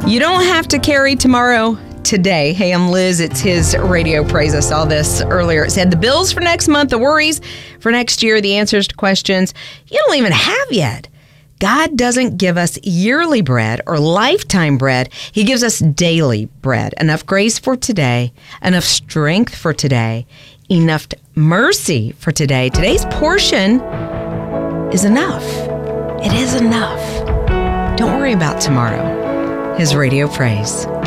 You don't have to carry tomorrow today. Hey, I'm Liz. It's his radio praise. I saw this earlier. It said the bills for next month, the worries for next year, the answers to questions you don't even have yet. God doesn't give us yearly bread or lifetime bread. He gives us daily bread. Enough grace for today, enough strength for today, enough mercy for today. Today's portion is enough. It is enough. Don't worry about tomorrow. His radio praise.